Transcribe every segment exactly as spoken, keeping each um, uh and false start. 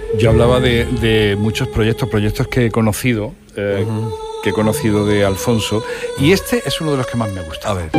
Yo hablaba de, de muchos proyectos, proyectos que he conocido, eh, uh-huh. que he conocido de Alfonso, y este es uno de los que más me gusta. A ver.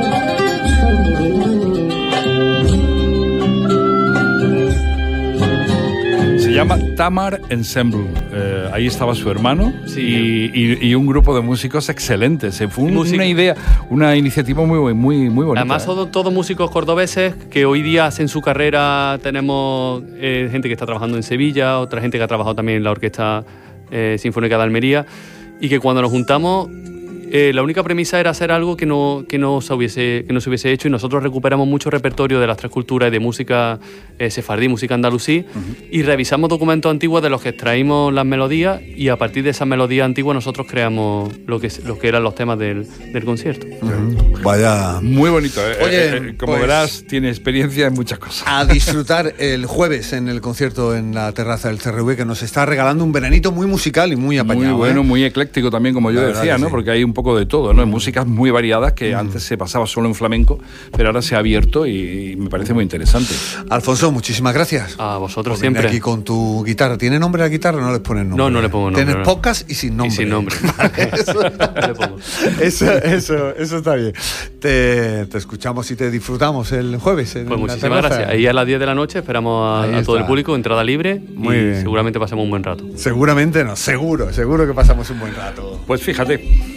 Se llama Tamar Ensemble. Eh, ahí estaba su hermano sí. y, y, y un grupo de músicos excelentes. Fue un, Música. una idea, una iniciativa muy, muy, muy bonita. Además, ¿eh? todos todo músicos cordobeses que hoy día hacen su carrera. Tenemos eh, gente que está trabajando en Sevilla, otra gente que ha trabajado también en la Orquesta eh, Sinfónica de Almería, y que cuando nos juntamos, eh, la única premisa era hacer algo que no, que, no se hubiese, que no se hubiese hecho, y nosotros recuperamos mucho repertorio de las tres culturas y de música eh, sefardí, música andalusí, uh-huh. y revisamos documentos antiguos de los que extraímos las melodías, y a partir de esas melodías antiguas nosotros creamos lo que, lo que eran los temas del, del concierto. Uh-huh. Vaya... Muy bonito. Eh, Oye, eh, eh, como pues, verás, tiene experiencia en muchas cosas. A disfrutar el jueves en el concierto en la terraza del C R V, que nos está regalando un veranito muy musical y muy apañado. Muy bueno, ¿eh? muy ecléctico también, como yo la decía, ¿no? Sí. Porque hay un poco de todo, ¿no? Músicas muy variadas que mm. antes se pasaba solo en flamenco, pero ahora se ha abierto y, y me parece muy interesante. Alfonso, muchísimas gracias. A vosotros por siempre. Aquí con tu guitarra. ¿Tiene nombre la guitarra o no les pones nombre? No, no le pongo nombre. Tienes no. pocas y sin nombre. Y sin nombre. eso, le pongo. eso, eso, eso está bien. Te, te escuchamos y te disfrutamos el jueves. En pues la muchísimas terraza. gracias. Ahí a las diez de la noche esperamos a, a todo el público, entrada libre, muy y bien. seguramente pasemos un buen rato. Seguramente no, seguro, seguro que pasamos un buen rato. Pues fíjate.